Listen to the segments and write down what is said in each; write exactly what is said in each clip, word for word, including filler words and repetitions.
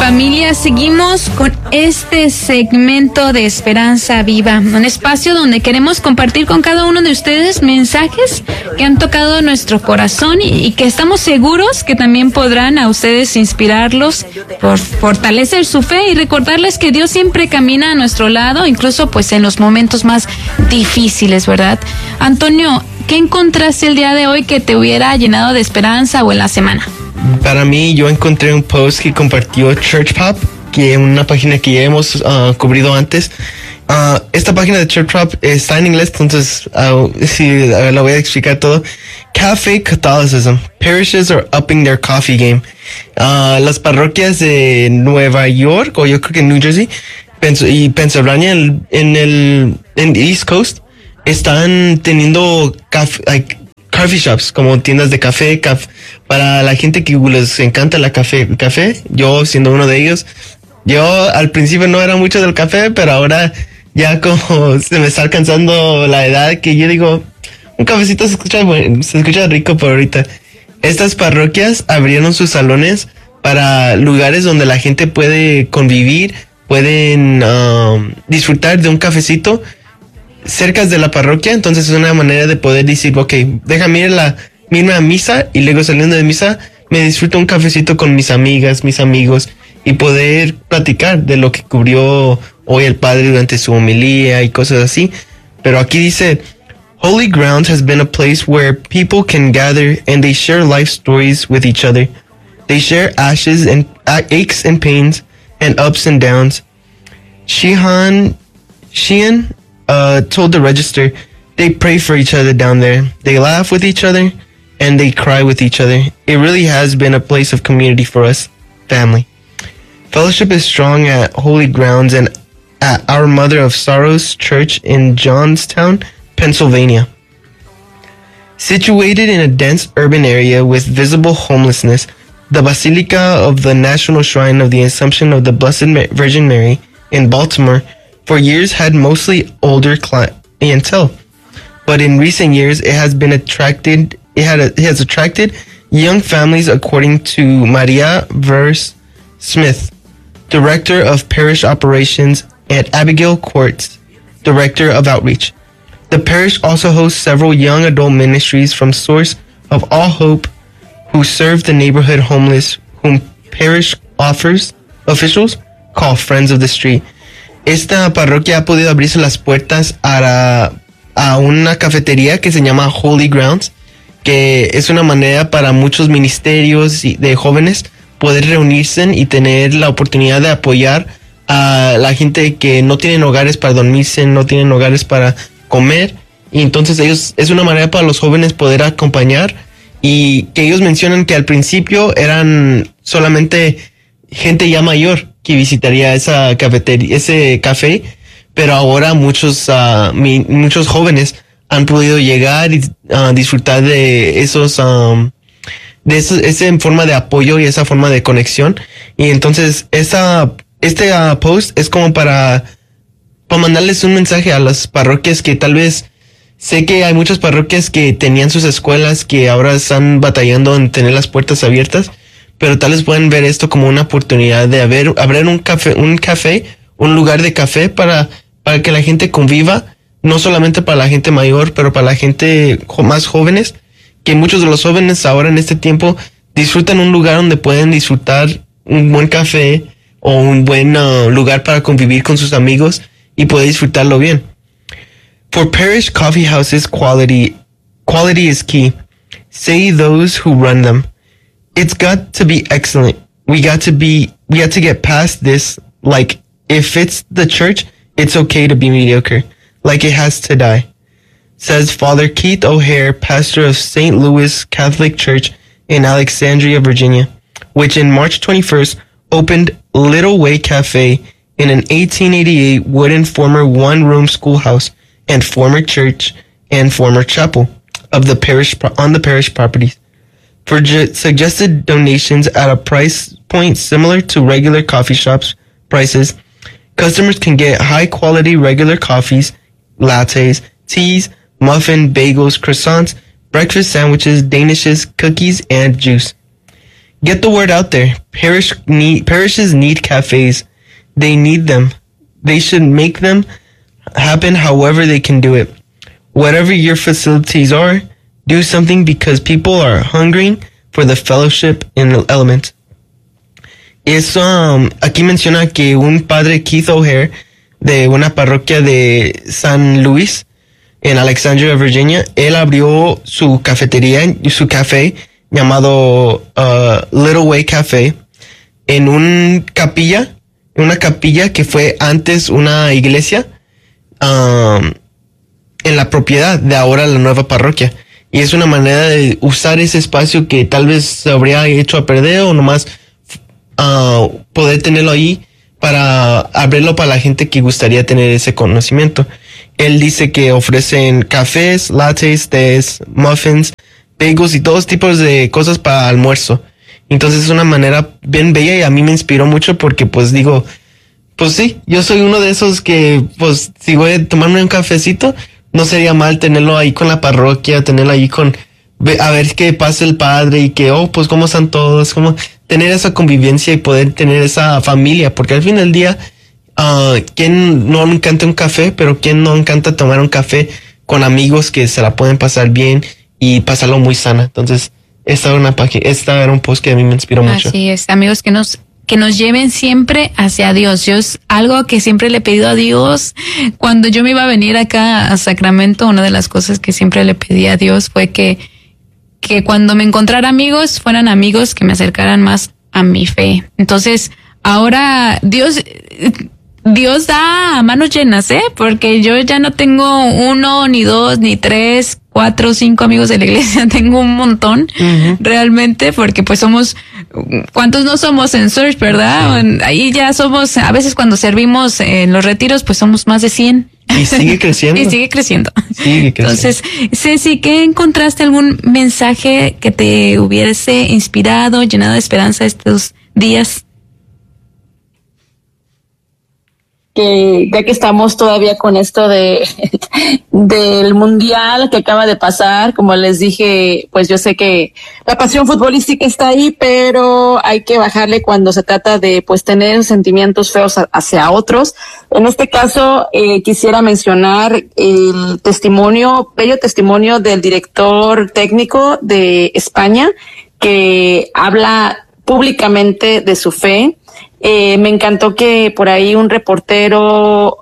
Familia, seguimos con este segmento de Esperanza Viva, un espacio donde queremos compartir con cada uno de ustedes mensajes que han tocado nuestro corazón y, y que estamos seguros que también podrán a ustedes inspirarlos por fortalecer su fe y recordarles que Dios siempre camina a nuestro lado, incluso pues en los momentos más difíciles, ¿verdad? Antonio, ¿qué encontraste el día de hoy que te hubiera llenado de esperanza o en la semana? Para mí, yo encontré un post que compartió Church Pop, que es una página que ya hemos uh, cubrido antes. Uh, esta página de Church Pop está en inglés, entonces uh, sí, uh, lo voy a explicar todo. Cafe Catholicism. Parishes are upping their coffee game. Uh, las parroquias de Nueva York, o yo creo que New Jersey, Pens- y Pennsylvania, en, en el en East Coast, están teniendo café, like, coffee shops, como tiendas de café, caf- para la gente que les encanta la café, café, yo siendo uno de ellos. Yo al principio no era mucho del café, pero ahora ya como se me está alcanzando la edad que yo digo, un cafecito se escucha bueno, se escucha rico por ahorita. Estas parroquias abrieron sus salones para lugares donde la gente puede convivir, pueden um, disfrutar de un cafecito cerca de la parroquia. Entonces es una manera de poder decir, ok, déjame ir a la misma misa y luego saliendo de misa me disfruto un cafecito con mis amigas, mis amigos y poder platicar de lo que cubrió hoy el padre durante su homilía y cosas así. Pero aquí dice, Holy Grounds has been a place where people can gather and they share life stories with each other. They share ashes and uh, aches and pains and ups and downs. Sheehan, Sheehan Uh, told the Register, they pray for each other down there. They laugh with each other and they cry with each other. It really has been a place of community for us, family. Fellowship is strong at Holy Grounds and at Our Mother of Sorrows Church in Johnstown, Pennsylvania. Situated in a dense urban area with visible homelessness, the Basilica of the National Shrine of the Assumption of the Blessed Virgin Mary in Baltimore for years had mostly older clientele, but in recent years it has been attracted. It had a, it has attracted young families, according to Maria Verse Smith, director of parish operations, and Abigail Quartz, director of outreach. The parish also hosts several young adult ministries from Source of All Hope, who serve the neighborhood homeless, whom parish offers officials call Friends of the Street. Esta parroquia ha podido abrirse las puertas a, la, a una cafetería que se llama Holy Grounds, que es una manera para muchos ministerios de jóvenes poder reunirse y tener la oportunidad de apoyar a la gente que no tienen hogares para dormirse, no tienen hogares para comer, y entonces ellos es una manera para los jóvenes poder acompañar, y que ellos mencionan que al principio eran solamente gente ya mayor que visitaría esa cafetería, ese café, pero ahora muchos uh, mi, muchos jóvenes han podido llegar y uh, disfrutar de esos um, de eso, esa forma de apoyo y esa forma de conexión. Y entonces esa este uh, post es como para para mandarles un mensaje a las parroquias que tal vez, sé que hay muchas parroquias que tenían sus escuelas que ahora están batallando en tener las puertas abiertas, pero tal vez pueden ver esto como una oportunidad de haber, abrir un café, un café, un lugar de café para, para que la gente conviva, no solamente para la gente mayor, pero para la gente más jóvenes, que muchos de los jóvenes ahora en este tiempo disfrutan un lugar donde pueden disfrutar un buen café o un buen uh, lugar para convivir con sus amigos y poder disfrutarlo bien. For parish coffee houses, quality, quality is key. Say those who run them. It's got to be excellent. We got to be, we got to get past this. Like, if it's the church, it's okay to be mediocre. Like, it has to die. Says Father Keith O'Hare, pastor of Saint Louis Catholic Church in Alexandria, Virginia, which in March twenty-first opened Little Way Cafe in an eighteen eighty-eight wooden former one-room schoolhouse and former church and former chapel of the parish on the parish properties. For ju- suggested donations at a price point similar to regular coffee shops prices, customers can get high-quality regular coffees, lattes, teas, muffin, bagels, croissants, breakfast sandwiches, danishes, cookies, and juice. Get the word out there. Parish need, parishes need cafes. They need them. They should make them happen however they can do it. Whatever your facilities are, do something because people are hungering for the fellowship in the element. Eso, um, aquí menciona que un padre, Keith O'Hare, de una parroquia de San Luis, en Alexandria, Virginia, él abrió su cafetería, su café, llamado uh, Little Way Café, en un capilla, una capilla que fue antes una iglesia, um, en la propiedad de ahora la nueva parroquia. Y es una manera de usar ese espacio que tal vez se habría hecho a perder o nomás uh, poder tenerlo ahí para abrirlo para la gente que gustaría tener ese conocimiento. Él dice que ofrecen cafés, lattes, tés, muffins, bagels y todos tipos de cosas para almuerzo. Entonces es una manera bien bella y a mí me inspiró mucho porque pues digo, pues sí, yo soy uno de esos que pues si voy a tomarme un cafecito, no sería mal tenerlo ahí con la parroquia, tenerlo ahí con, a ver qué pasa el padre y que, oh, pues cómo están todos, como tener esa convivencia y poder tener esa familia, porque al fin del día, uh, ¿quién no le encanta un café? Pero ¿quién no encanta tomar un café con amigos que se la pueden pasar bien y pasarlo muy sana? Entonces, esta era una página, esta era un post que a mí me inspiró mucho. Así es, amigos, que nos que nos lleven siempre hacia Dios. Yo es algo que siempre le he pedido a Dios. Cuando yo me iba a venir acá a Sacramento, una de las cosas que siempre le pedí a Dios fue que, que cuando me encontrara amigos, fueran amigos que me acercaran más a mi fe. Entonces, ahora Dios, Dios da a manos llenas, ¿eh? Porque yo ya no tengo uno, ni dos, ni tres, cuatro, cinco amigos de la iglesia. Tengo un montón, uh-huh. realmente, porque pues somos, ¿cuántos no somos en Search, verdad? Sí. Ahí ya somos, a veces cuando servimos en los retiros, pues somos más de cien. Y sigue creciendo. y sigue creciendo. Sigue creciendo. Entonces, Ceci, ¿qué encontraste? ¿Algún mensaje que te hubiese inspirado, llenado de esperanza estos días? Que ya que estamos todavía con esto de del mundial que acaba de pasar, como les dije, pues yo sé que la pasión futbolística está ahí, pero hay que bajarle cuando se trata de pues tener sentimientos feos hacia otros. En este caso, eh, quisiera mencionar el testimonio, bello testimonio del director técnico de España, que habla públicamente de su fe. Eh, me encantó que por ahí un reportero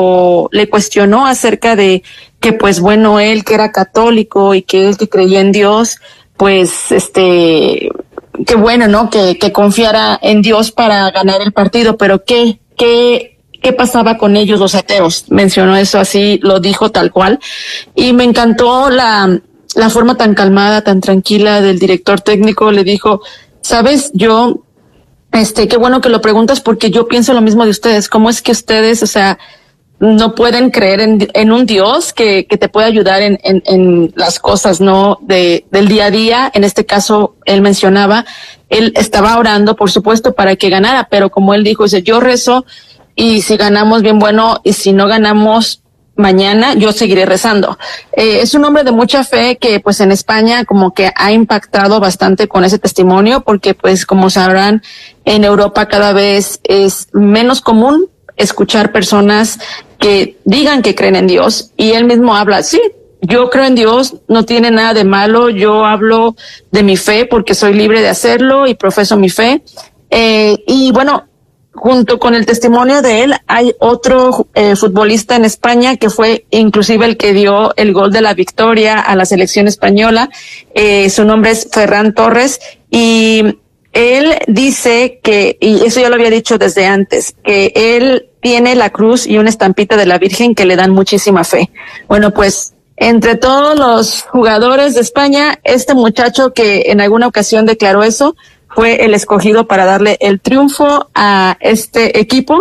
lo le cuestionó acerca de que, pues bueno, él que era católico y que él que creía en Dios, pues este, qué bueno, ¿no? Que, que confiara en Dios para ganar el partido, pero qué, qué, qué pasaba con ellos los ateos. Mencionó eso así, lo dijo tal cual. Y me encantó la, la forma tan calmada, tan tranquila del director técnico. Le dijo, sabes, yo, Este, qué bueno que lo preguntas porque yo pienso lo mismo de ustedes. ¿Cómo es que ustedes, o sea, no pueden creer en, en un Dios que, que te puede ayudar en, en, en las cosas, ¿no? De, del día a día. En este caso, él mencionaba, él estaba orando, por supuesto, para que ganara, pero como él dijo, dice, yo rezo y si ganamos bien bueno y si no ganamos mañana, yo seguiré rezando. Eh, es un hombre de mucha fe que pues en España como que ha impactado bastante con ese testimonio porque pues como sabrán, en Europa cada vez es menos común escuchar personas que digan que creen en Dios y él mismo habla, sí, yo creo en Dios, no tiene nada de malo, yo hablo de mi fe porque soy libre de hacerlo y profeso mi fe. Eh, y bueno, junto con el testimonio de él, hay otro eh, futbolista en España que fue inclusive el que dio el gol de la victoria a la selección española. Eh, su nombre es Ferran Torres y él dice que, y eso ya lo había dicho desde antes, que él tiene la cruz y una estampita de la Virgen que le dan muchísima fe. Bueno, pues entre todos los jugadores de España, este muchacho que en alguna ocasión declaró eso, fue el escogido para darle el triunfo a este equipo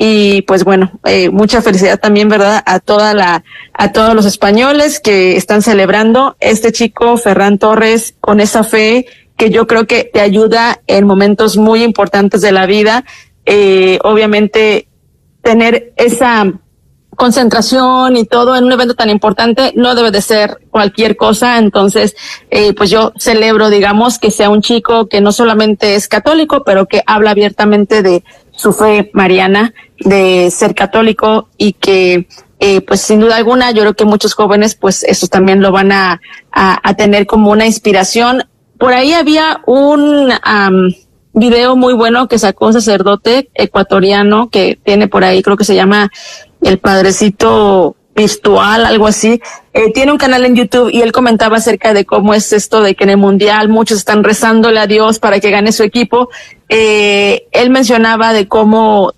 y pues bueno, eh, mucha felicidad también, ¿verdad? A toda la, a todos los españoles que están celebrando este chico Ferran Torres con esa fe que yo creo que te ayuda en momentos muy importantes de la vida. Eh, obviamente tener esa concentración y todo en un evento tan importante no debe de ser cualquier cosa. Entonces, eh, pues yo celebro, digamos, que sea un chico que no solamente es católico, pero que habla abiertamente de su fe mariana, de ser católico, y que eh, pues sin duda alguna yo creo que muchos jóvenes pues eso también lo van a, a, a tener como una inspiración. Por ahí había un um, video muy bueno que sacó un sacerdote ecuatoriano que tiene por ahí, creo que se llama El Padrecito Virtual, algo así. Eh, tiene un canal en YouTube y él comentaba acerca de cómo es esto de que en el mundial muchos están rezándole a Dios para que gane su equipo. Eh, él mencionaba de cómo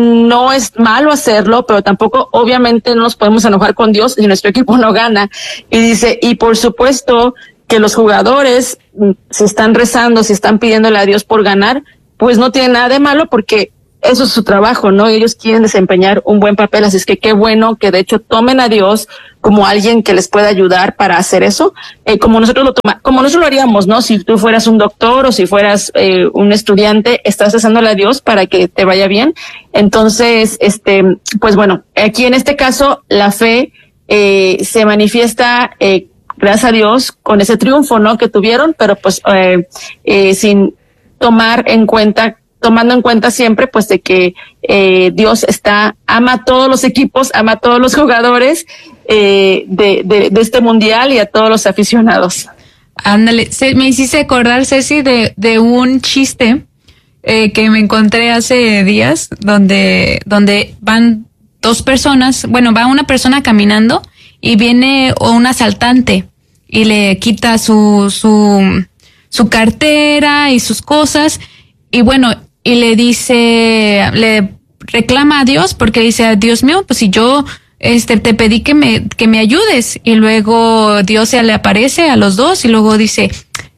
no es malo hacerlo, pero tampoco obviamente no nos podemos enojar con Dios si nuestro equipo no gana. Y dice, y por supuesto que los jugadores, si están rezando, si están pidiéndole a Dios por ganar, pues no tiene nada de malo, porque eso es su trabajo, ¿no? Ellos quieren desempeñar un buen papel, así es que qué bueno que de hecho tomen a Dios como alguien que les pueda ayudar para hacer eso, eh, como nosotros lo toma, como nosotros lo haríamos, ¿no? Si tú fueras un doctor o si fueras eh, un estudiante, estás rezándole a Dios para que te vaya bien. Entonces, este, pues bueno, aquí en este caso la fe eh, se manifiesta, eh, gracias a Dios, con ese triunfo, ¿no? Que tuvieron, pero pues eh, eh, sin tomar en cuenta tomando en cuenta siempre pues de que eh, Dios está, ama a todos los equipos, ama a todos los jugadores eh, de, de, de este mundial y a todos los aficionados. Ándale, se, me hiciste acordar, Ceci, de, de un chiste eh, que me encontré hace días, donde, donde van dos personas, bueno, va una persona caminando y viene un asaltante y le quita su, su, su cartera y sus cosas, y bueno, y le dice, le reclama a Dios porque dice, Dios mío, pues si yo este te pedí que me que me ayudes, y luego Dios se le aparece a los dos y luego dice,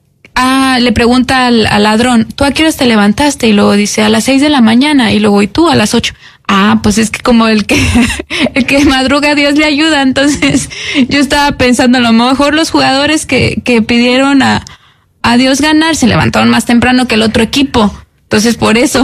ah, le pregunta al, al ladrón, ¿tú a qué horas te levantaste? Y luego dice, a las seis de la mañana, y luego, ¿y tú? A las ocho. Ah, pues es que como el que el que madruga, Dios le ayuda. Entonces yo estaba pensando, a lo mejor los jugadores que que pidieron a a Dios ganar se levantaron más temprano que el otro equipo. Entonces, por eso.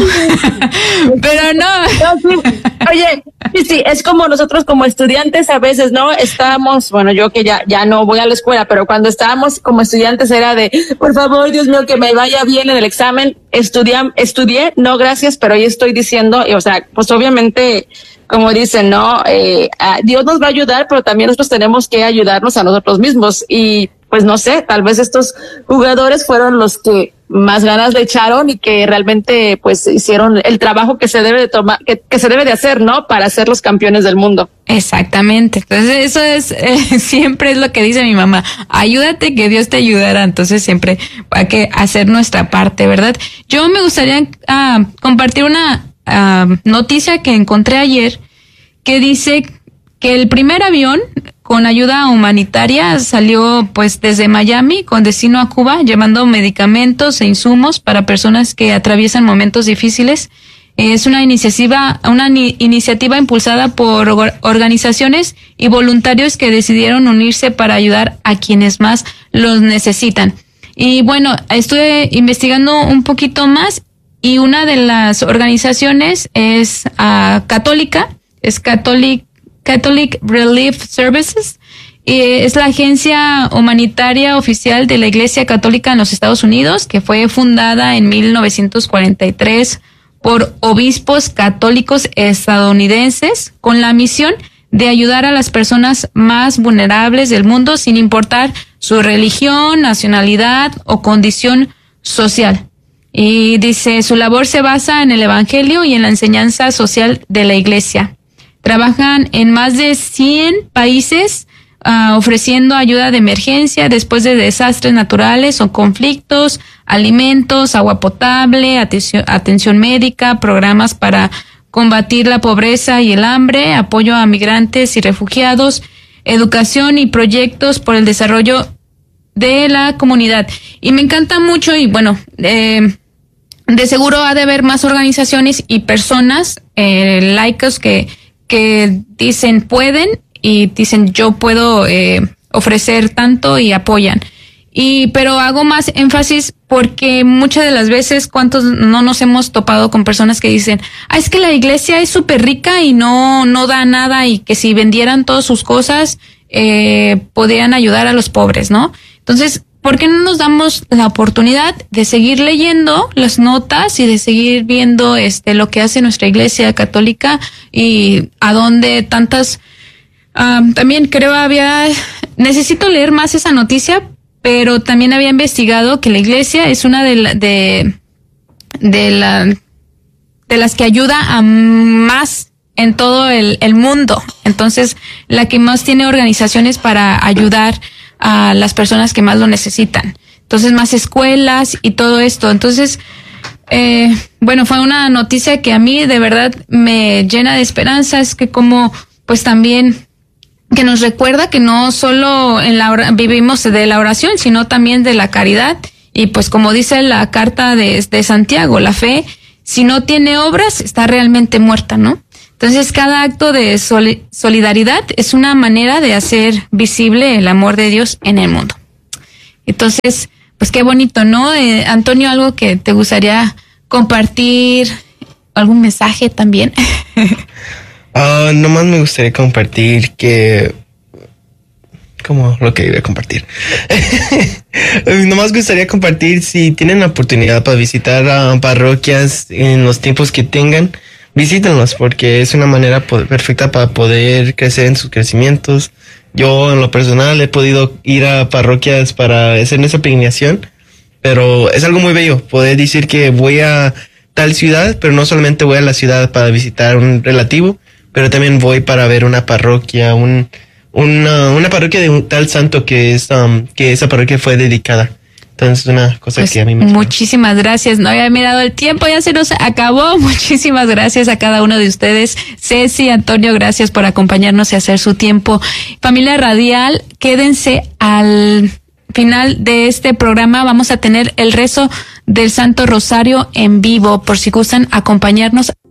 Pero no. no sí. Oye, sí, sí, es como nosotros como estudiantes a veces, ¿no? Estábamos, bueno, yo que ya ya no voy a la escuela, pero cuando estábamos como estudiantes era de, por favor, Dios mío, que me vaya bien en el examen. Estudié, estudié, no gracias, pero hoy estoy diciendo, y, o sea, pues obviamente, como dicen, ¿no? Eh, Dios nos va a ayudar, pero también nosotros tenemos que ayudarnos a nosotros mismos. Y pues no sé, tal vez estos jugadores fueron los que más ganas le echaron y que realmente pues hicieron el trabajo que se debe de tomar, que, que se debe de hacer, ¿no? Para ser los campeones del mundo. Exactamente. Entonces eso es, eh, siempre es lo que dice mi mamá, ayúdate que Dios te ayudará. Entonces siempre hay que hacer nuestra parte, ¿verdad? Yo me gustaría uh, compartir una uh, noticia que encontré ayer que dice que el primer avión con ayuda humanitaria salió pues desde Miami con destino a Cuba, llevando medicamentos e insumos para personas que atraviesan momentos difíciles. Es una iniciativa, una ni- iniciativa impulsada por or- organizaciones y voluntarios que decidieron unirse para ayudar a quienes más los necesitan. Y bueno, estuve investigando un poquito más, y una de las organizaciones es uh, católica, es Catholic Catholic Relief Services, y es la agencia humanitaria oficial de la Iglesia Católica en los Estados Unidos, que fue fundada en mil novecientos cuarenta y tres por obispos católicos estadounidenses con la misión de ayudar a las personas más vulnerables del mundo sin importar su religión, nacionalidad o condición social. Y dice, su labor se basa en el Evangelio y en la enseñanza social de la Iglesia. Trabajan en más de cien países uh, ofreciendo ayuda de emergencia después de desastres naturales o conflictos, alimentos, agua potable, atención, atención médica, programas para combatir la pobreza y el hambre, apoyo a migrantes y refugiados, educación y proyectos por el desarrollo de la comunidad. Y me encanta mucho, y bueno, eh, de seguro ha de haber más organizaciones y personas eh, laicos que que dicen pueden y dicen yo puedo eh, ofrecer tanto y apoyan. Y, pero hago más énfasis porque muchas de las veces, ¿cuántos no nos hemos topado con personas que dicen, ah, es que la iglesia es súper rica y no, no da nada y que si vendieran todas sus cosas, eh, podrían ayudar a los pobres, ¿no? Entonces, ¿por qué no nos damos la oportunidad de seguir leyendo las notas y de seguir viendo este lo que hace nuestra iglesia católica y a dónde tantas, um, también creo había, necesito leer más esa noticia, pero también había investigado que la iglesia es una de la, de, de la, de las que ayuda a más en todo el, el mundo. Entonces, la que más tiene organizaciones para ayudar a las personas que más lo necesitan. Entonces, más escuelas y todo esto. Entonces, eh, bueno, fue una noticia que a mí de verdad me llena de esperanza. Es que como, pues también, que nos recuerda que no solo en la or- vivimos de la oración, sino también de la caridad. Y pues como dice la carta de, de Santiago, la fe, si no tiene obras, está realmente muerta, ¿no? Entonces, cada acto de soli- solidaridad es una manera de hacer visible el amor de Dios en el mundo. Entonces, pues qué bonito, ¿no? Eh, Antonio, algo que te gustaría compartir, algún mensaje también. Uh, nomás me gustaría compartir que... ¿Cómo? Lo que iba a compartir. Nomás me gustaría compartir si tienen la oportunidad para visitar uh, parroquias en los tiempos que tengan, visítenlos porque es una manera po- perfecta para poder crecer en sus crecimientos. Yo en lo personal he podido ir a parroquias para hacer esa peregrinación, pero es algo muy bello poder decir que voy a tal ciudad, pero no solamente voy a la ciudad para visitar un relativo, pero también voy para ver una parroquia, un, una, una parroquia de un tal santo que es um, que esa parroquia fue dedicada. Entonces, una cosa Pues que a mí me... muchísimas gracias. No había mirado el tiempo, ya se nos acabó. Muchísimas gracias a cada uno de ustedes. Ceci, Antonio, gracias por acompañarnos y hacer su tiempo. Familia Radial, quédense al final de este programa. Vamos a tener el rezo del Santo Rosario en vivo, por si gustan acompañarnos.